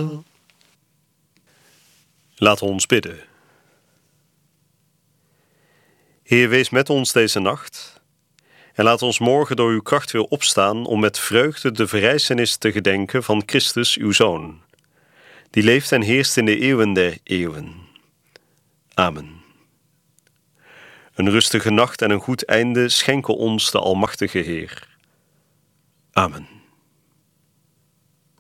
Emmanuel. Laten we ons bidden. Heer, wees met ons deze nacht en laat ons morgen door uw kracht weer opstaan om met vreugde de verrijzenis te gedenken van Christus, uw Zoon, die leeft en heerst in de eeuwen der eeuwen. Amen. Een rustige nacht en een goed einde schenken ons de Almachtige Heer. Amen.